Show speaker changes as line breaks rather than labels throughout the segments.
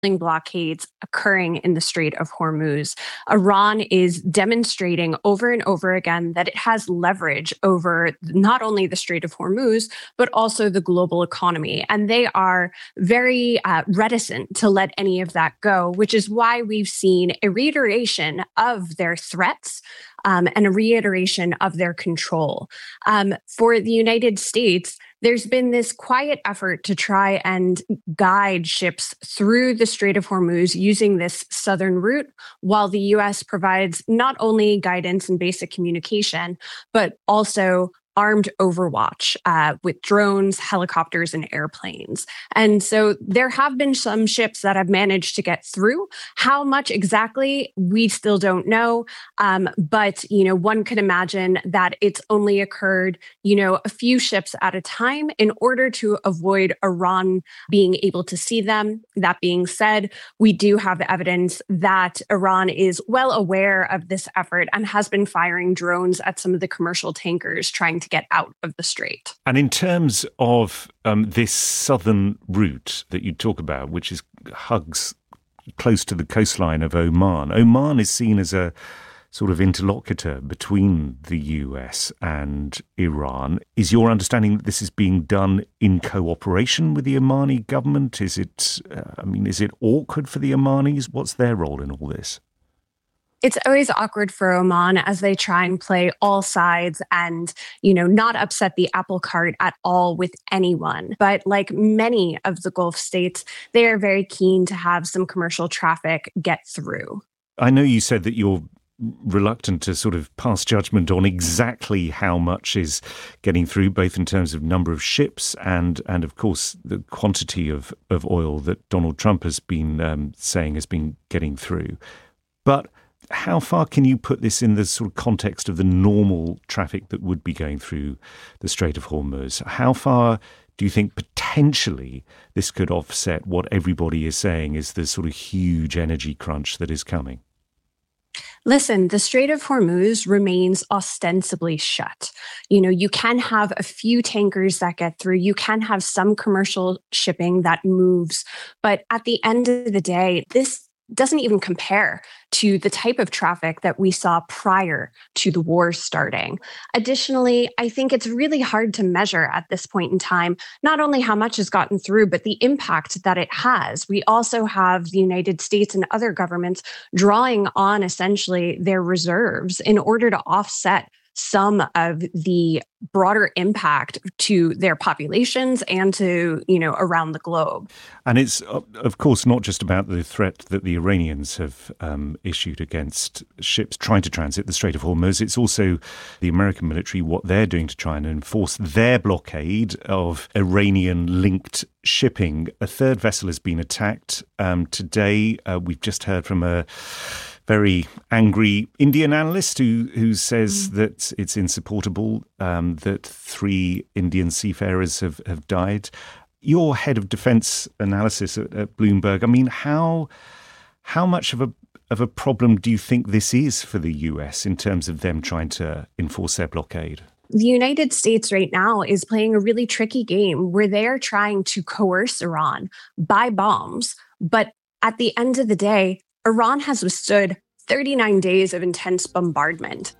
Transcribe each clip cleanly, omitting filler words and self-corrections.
blockades occurring in the Strait of Hormuz. Iran is demonstrating over and over again that it has leverage over not only the Strait of Hormuz, but also the global economy. And they are very reticent to let any of that go, which is why we've seen a reiteration of their threats and a reiteration of their control. For the United States, there's been this quiet effort to try and guide ships through the Strait of Hormuz using this southern route, while the U.S. provides not only guidance and basic communication, but also armed overwatch with drones, helicopters, and airplanes. And so there have been some ships that have managed to get through. How much exactly, we still don't know. But, one could imagine that it's only occurred, a few ships at a time in order to avoid Iran being able to see them. That being said, we do have evidence that Iran is well aware of this effort and has been firing drones at some of the commercial tankers trying to get out of the strait.
And in terms of this southern route that you talk about, which hugs close to the coastline of Oman is seen as a sort of interlocutor between the US and Iran. Is your understanding that this is being done in cooperation with the Omani government? Is it awkward for the Omanis? What's their role in all this?
It's always awkward for Oman as they try and play all sides and, not upset the apple cart at all with anyone. But like many of the Gulf states, they are very keen to have some commercial traffic get through.
I know you said that you're reluctant to sort of pass judgment on exactly how much is getting through, both in terms of number of ships and of course, the quantity of oil that Donald Trump has been saying has been getting through. But how far can you put this in the sort of context of the normal traffic that would be going through the Strait of Hormuz? How far do you think potentially this could offset what everybody is saying is the sort of huge energy crunch that is coming?
Listen, the Strait of Hormuz remains ostensibly shut. You can have a few tankers that get through. You can have some commercial shipping that moves. But at the end of the day, this doesn't even compare to the type of traffic that we saw prior to the war starting. Additionally, I think it's really hard to measure at this point in time, not only how much has gotten through, but the impact that it has. We also have the United States and other governments drawing on essentially their reserves in order to offset some of the broader impact to their populations and to, around the globe.
And it's, of course, not just about the threat that the Iranians have issued against ships trying to transit the Strait of Hormuz. It's also the American military, what they're doing to try and enforce their blockade of Iranian-linked shipping. A third vessel has been attacked today. We've just heard from a very angry Indian analyst who says that it's insupportable that 3 Indian seafarers have died. You're head of defence analysis at Bloomberg. I mean, how much of a problem do you think this is for the US in terms of them trying to enforce their blockade?
The United States right now is playing a really tricky game where they're trying to coerce Iran by bombs. But at the end of the day, Iran has withstood 39 days of intense bombardment.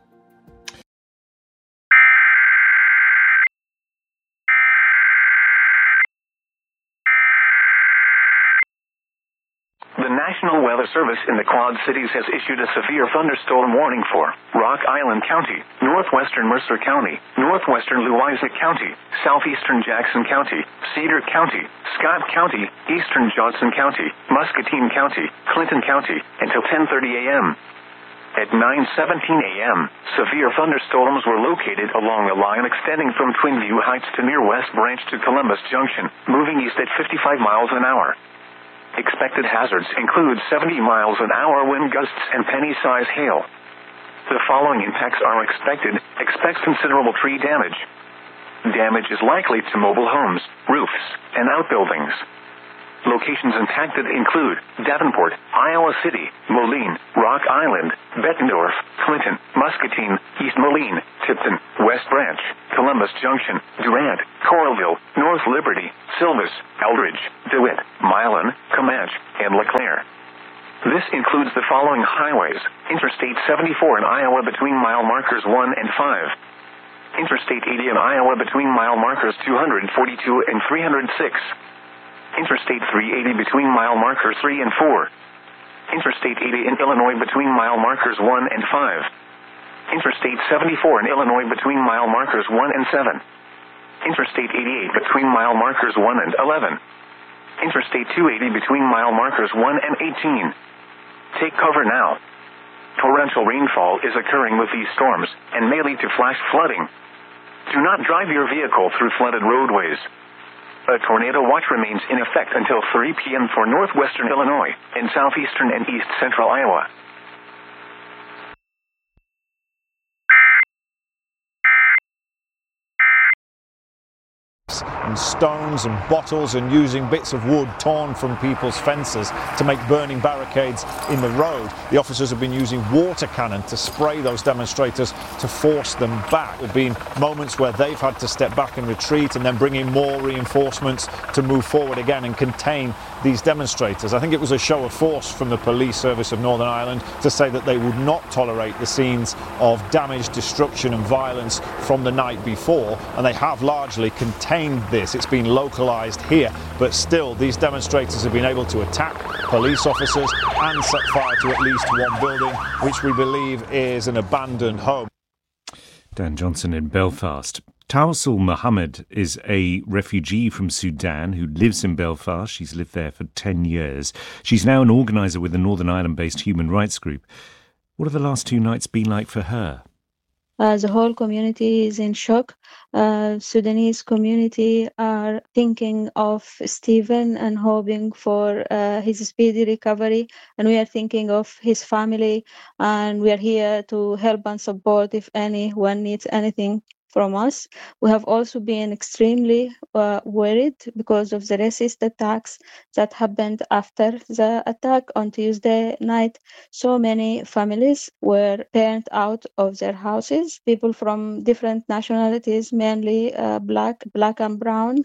The National Weather Service in the Quad Cities has issued a severe thunderstorm warning for Rock Island County, northwestern Mercer County, northwestern Louisa County, southeastern Jackson County, Cedar County, Scott County, eastern Johnson County, Muscatine County, Clinton County, until 10:30 a.m. At 9:17 a.m., severe thunderstorms were located along a line extending from Twinview Heights to near West Branch to Columbus Junction, moving east at 55 miles an hour. Expected hazards include 70 miles an hour wind gusts and penny-size hail. The following impacts are expected. Expect considerable tree damage. Damage is likely to mobile homes, roofs, and outbuildings. Locations impacted include Davenport, Iowa City, Moline, Rock Island, Bettendorf, Clinton, Muscatine, East Moline, Tipton, West Branch, Columbus Junction, Durant, Coralville, North Liberty, Silvis, Eldridge, DeWitt, Milan, Comanche, and LeClaire. This includes the following highways: Interstate 74 in Iowa between mile markers 1 and 5. Interstate 80 in Iowa between mile markers 242 and 306. Interstate 380 between mile markers 3 and 4. Interstate 80 in Illinois between mile markers 1 and 5. Interstate 74 in Illinois between mile markers 1 and 7. Interstate 88 between mile markers 1 and 11. Interstate 280 between mile markers 1 and 18. Take cover now. Torrential rainfall is occurring with these storms and may lead to flash flooding. Do not drive your vehicle through flooded roadways. A tornado watch remains in effect until 3 p.m. for northwestern Illinois and southeastern and east central Iowa.
And stones and bottles and using bits of wood torn from people's fences to make burning barricades in the road. The officers have been using water cannon to spray those demonstrators to force them back. There have been moments where they've had to step back and retreat and then bring in more reinforcements to move forward again and contain these demonstrators. I think it was a show of force from the police service of Northern Ireland to say that they would not tolerate the scenes of damage, destruction and violence from the night before, and they have largely contained this. It's been localised here, but still these demonstrators have been able to attack police officers and set fire to at least one building, which we believe is an abandoned home.
Dan Johnson in Belfast. Tawassul Mohammed is a refugee from Sudan who lives in Belfast. She's lived there for 10 years. She's now an organiser with a Northern Ireland-based human rights group. What have the last 2 nights been like for her?
The whole community is in shock. Sudanese community are thinking of Stephen and hoping for his speedy recovery. And we are thinking of his family. And we are here to help and support if anyone needs anything from us. We have also been extremely worried because of the racist attacks that happened after the attack on Tuesday night. So many families were turned out of their houses. People from different nationalities, mainly black and brown,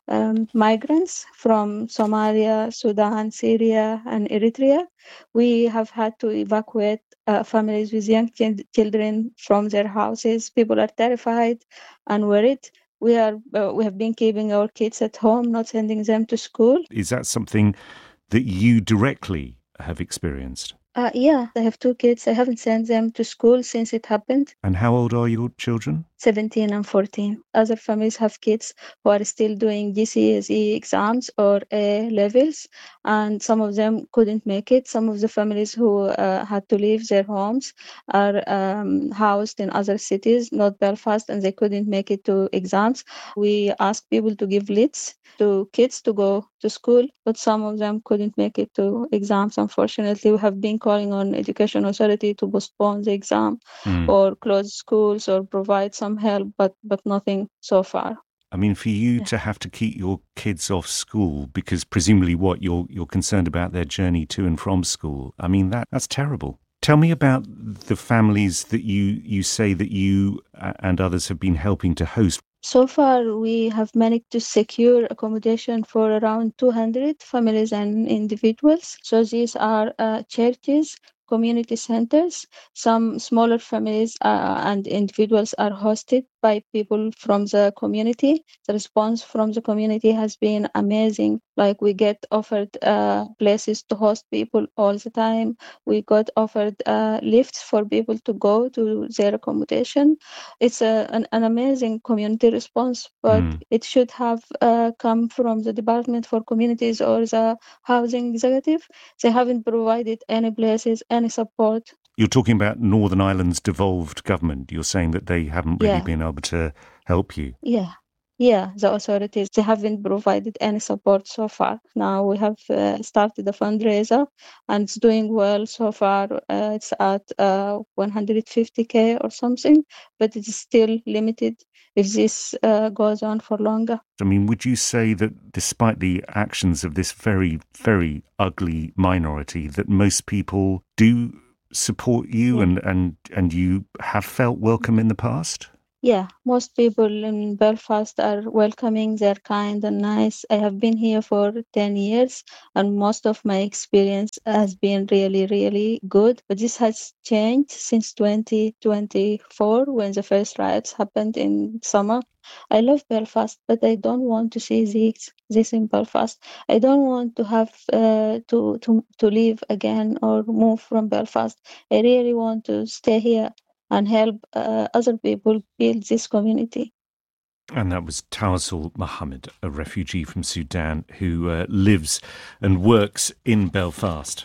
migrants from Somalia, Sudan, Syria, and Eritrea. We have had to evacuate families with young children from their houses. People are terrified and worried. We have been keeping our kids at home, not sending them to school.
Is that something that you directly have experienced?
Yeah, I have 2 kids. I haven't sent them to school since it happened.
And how old are your children?
17 and 14. Other families have kids who are still doing GCSE exams or A levels, and some of them couldn't make it. Some of the families who had to leave their homes are housed in other cities, not Belfast, and they couldn't make it to exams. We asked people to give leads to kids to go to school, but some of them couldn't make it to exams. Unfortunately, we have been calling on Education Authority to postpone the exam or close schools or provide some help, but nothing so far.
I mean, for you to have to keep your kids off school because presumably you're concerned about their journey to and from school. I mean, that's terrible. Tell me about the families that you say that you and others have been helping to host.
So far, we have managed to secure accommodation for around 200 families and individuals. So these are churches, community centers. Some smaller families and individuals are hosted by people from the community. The response from the community has been amazing. Like, we get offered places to host people all the time. We got offered lifts for people to go to their accommodation. It's an amazing community response, but it should have come from the Department for Communities or the Housing Executive. They haven't provided any places, any support.
You're talking about Northern Ireland's devolved government. You're saying that they haven't really been able to help you.
Yeah, Yeah, the authorities, they haven't provided any support so far. Now we have started a fundraiser and it's doing well so far. It's at 150K or something, but it is still limited if this goes on for longer.
I mean, would you say that despite the actions of this very, very ugly minority, that most people do support you and you have felt welcome in the past?
Yeah, most people in Belfast are welcoming, they're kind and nice. I have been here for 10 years and most of my experience has been really, really good. But this has changed since 2024 when the first riots happened in summer. I love Belfast, but I don't want to see this in Belfast. I don't want to have to leave again or move from Belfast. I really want to stay here and help other people build this community.
And that was Tawasul Mohammed, a refugee from Sudan who lives and works in Belfast.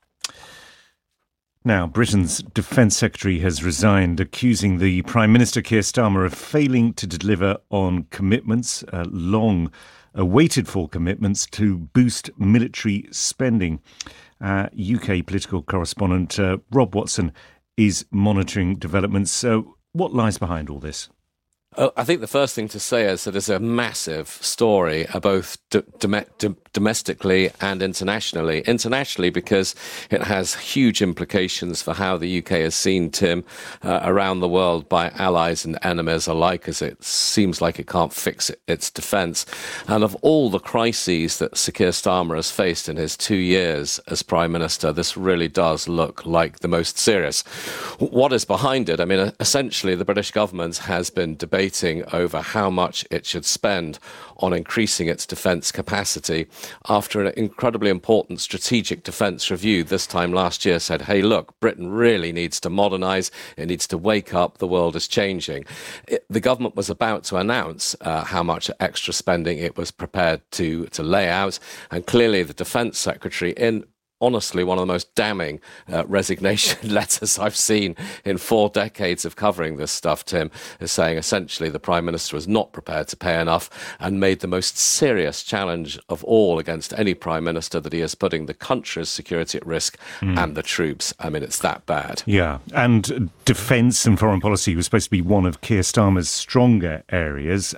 Now, Britain's Defence Secretary has resigned, accusing the Prime Minister Keir Starmer of failing to deliver on commitments, long-awaited for commitments to boost military spending. UK political correspondent Rob Watson is monitoring developments. So what lies behind all this?
I think the first thing to say is that it's a massive story, both domestically and internationally. Internationally, because it has huge implications for how the UK is seen, Tim, around the world by allies and enemies alike, as it seems like it can't fix its defence. And of all the crises that Sir Keir Starmer has faced in his 2 years as Prime Minister, this really does look like the most serious. What is behind it? I mean, essentially, the British government has been debating over how much it should spend on increasing its defence capacity after an incredibly important strategic defence review this time last year said, hey, look, Britain really needs to modernise, it needs to wake up, the world is changing. The government was about to announce how much extra spending it was prepared to lay out, and clearly the Defence Secretary, in honestly one of the most damning resignation letters I've seen in 4 decades of covering this stuff, Tim, is saying essentially the Prime Minister was not prepared to pay enough and made the most serious challenge of all against any Prime Minister, that he is putting the country's security at risk and the troops. I mean, it's that bad.
Yeah, and defence and foreign policy was supposed to be one of Keir Starmer's stronger areas.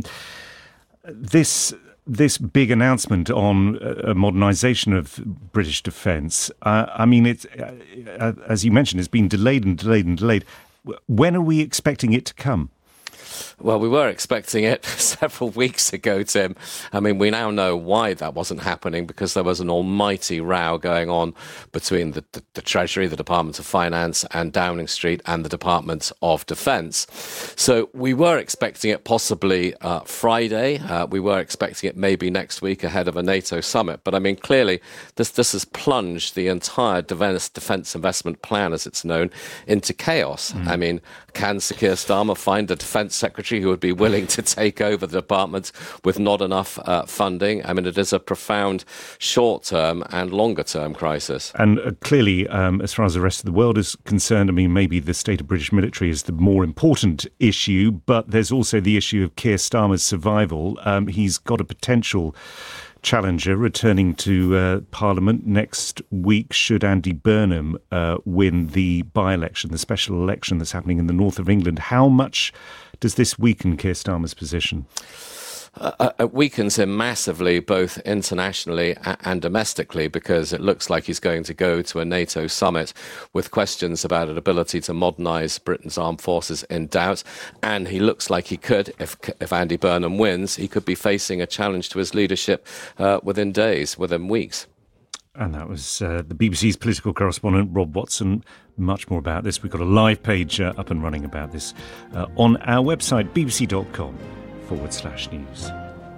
This big announcement on a modernisation of British defence, I mean, it's as you mentioned, it's been delayed and delayed and delayed. When are we expecting it to come?
Well, we were expecting it several weeks ago, Tim. I mean, we now know why that wasn't happening, because there was an almighty row going on between the Treasury, the Department of Finance and Downing Street and the Department of Defence. So we were expecting it possibly Friday. We were expecting it maybe next week ahead of a NATO summit. But I mean, clearly, this has plunged the entire defence investment plan, as it's known, into chaos. I mean, can Sir Keir Starmer find a Defence Secretary who would be willing to take over the department with not enough funding? I mean, it is a profound short-term and longer-term crisis.
And clearly, as far as the rest of the world is concerned, I mean, maybe the state of British military is the more important issue, but there's also the issue of Keir Starmer's survival. He's got a potential challenger returning to Parliament next week should Andy Burnham win the by-election, the special election that's happening in the north of England. How much does this weaken Keir Starmer's position?
It weakens him massively, both internationally and domestically, because it looks like he's going to go to a NATO summit with questions about an ability to modernise Britain's armed forces in doubt. And he looks like he could, if Andy Burnham wins, he could be facing a challenge to his leadership within days, within weeks.
And that was the BBC's political correspondent, Rob Watson. Much more about this. We've got a live page up and running about this on our website, bbc.com/news.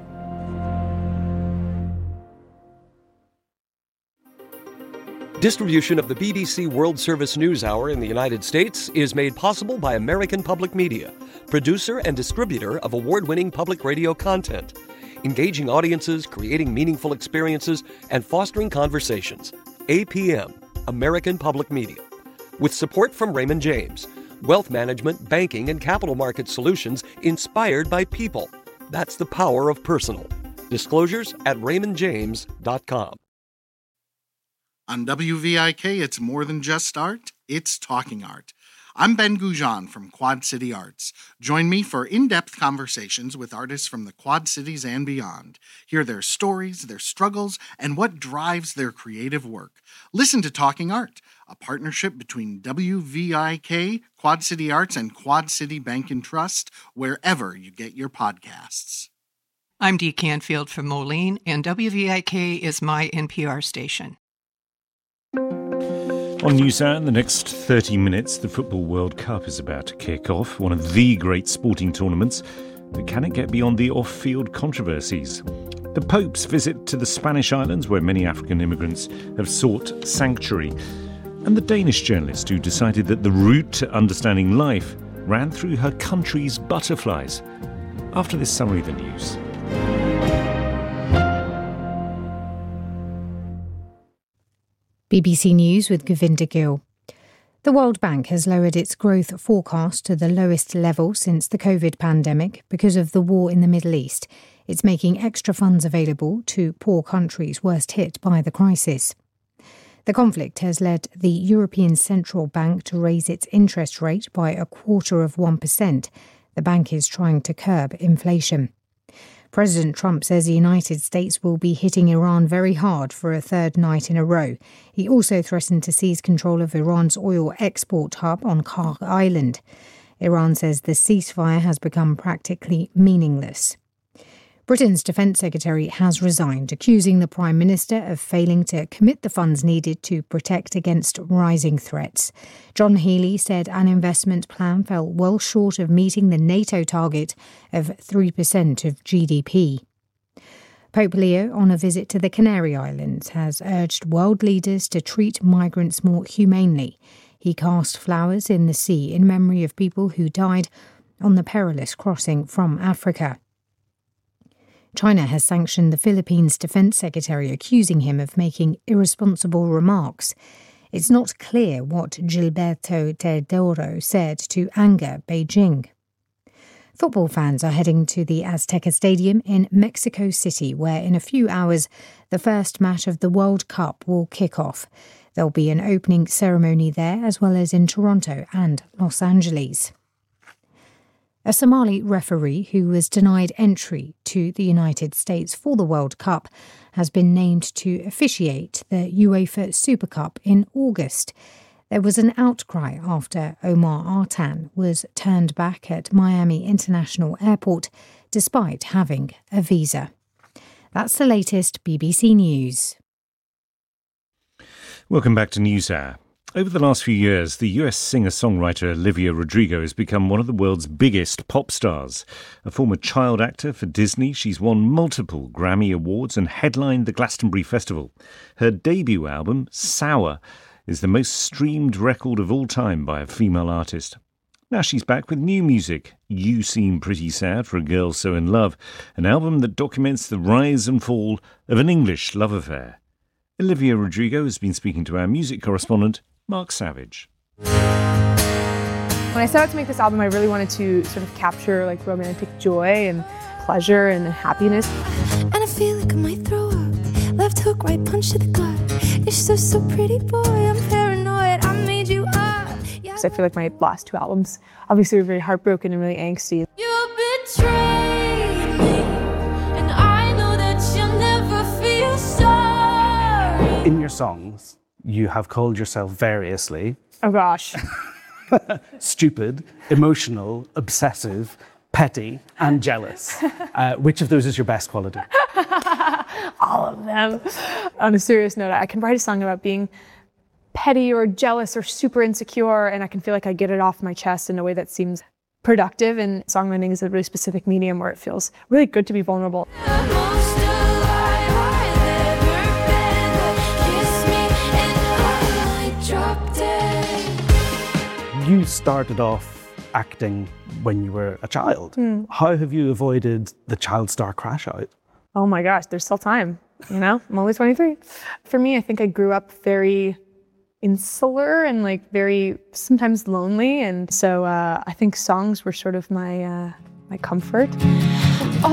Distribution of the BBC World Service News Hour in the United States is made possible by American Public Media, producer and distributor of award-winning public radio content, engaging audiences, creating meaningful experiences, and fostering conversations. APM, American Public Media. With support from Raymond James, wealth management, banking, and capital market solutions inspired by people. That's the power of personal. Disclosures at raymondjames.com.
On WVIK, it's more than just art, it's talking art. I'm Ben Goujon from Quad City Arts. Join me for in-depth conversations with artists from the Quad Cities and beyond. Hear their stories, their struggles, and what drives their creative work. Listen to Talking Art, a partnership between WVIK, Quad City Arts, and Quad City Bank and Trust, wherever you get your podcasts.
I'm Dee Canfield from Moline, and WVIK is my NPR station.
On NewsHour, in the next 30 minutes, the Football World Cup is about to kick off, one of the great sporting tournaments. But can it get beyond the off-field controversies? The Pope's visit to the Spanish islands, where many African immigrants have sought sanctuary. And the Danish journalist who decided that the route to understanding life ran through her country's butterflies. After this summary of the news.
BBC News with Govinda Gill. The World Bank has lowered its growth forecast to the lowest level since the COVID pandemic because of the war in the Middle East. It's making extra funds available to poor countries worst hit by the crisis. The conflict has led the European Central Bank to raise its interest rate by 0.25%. The bank is trying to curb inflation. President Trump says the United States will be hitting Iran very hard for a third night in a row. He also threatened to seize control of Iran's oil export hub on Kar Island. Iran says the ceasefire has become practically meaningless. Britain's Defence Secretary has resigned, accusing the Prime Minister of failing to commit the funds needed to protect against rising threats. John Healey said an investment plan fell well short of meeting the NATO target of 3% of GDP. Pope Leo, on a visit to the Canary Islands, has urged world leaders to treat migrants more humanely. He cast flowers in the sea in memory of people who died on the perilous crossing from Africa. China has sanctioned the Philippines' defense secretary, accusing him of making irresponsible remarks. It's not clear what Gilberto Teodoro said to anger Beijing. Football fans are heading to the Azteca Stadium in Mexico City, where in a few hours the first match of the World Cup will kick off. There'll be an opening ceremony there, as well as in Toronto and Los Angeles. A Somali referee who was denied entry to the United States for the World Cup has been named to officiate the UEFA Super Cup in August. There was an outcry after Omar Artan was turned back at Miami International Airport despite having a visa. That's the latest BBC News.
Welcome back to NewsHour. Over the last few years, the US singer-songwriter Olivia Rodrigo has become one of the world's biggest pop stars. A former child actor for Disney, she's won multiple Grammy Awards and headlined the Glastonbury Festival. Her debut album, Sour, is the most streamed record of all time by a female artist. Now she's back with new music, You Seem Pretty Sad for a Girl So In Love, an album that documents the rise and fall of an English love affair. Olivia Rodrigo has been speaking to our music correspondent, Mark Savage.
When I set out to make this album, I really wanted to sort of capture like romantic joy and pleasure and happiness.
And I feel like I might throw up. Left hook, right punch to the gut. You're so pretty, boy. I'm paranoid. I made you up. Yeah.
So I feel like my last two albums obviously were very heartbroken and really angsty.
You betrayed me, and I know that you'll never feel sorry.
In your songs, you have called yourself variously.
Oh gosh.
Stupid, emotional, obsessive, petty, and jealous. Which of those is your best quality?
All of them. On a serious note, I can write a song about being petty or jealous or super insecure, and I can feel like I get it off my chest in a way that seems productive, and songwriting is a really specific medium where it feels really good to be vulnerable.
You started off acting when you were a child. How have you avoided the child star crash out?
Oh my gosh, there's still time, you know? I'm only 23. For me, I think I grew up very insular and like very sometimes lonely, and so I think songs were sort of my comfort.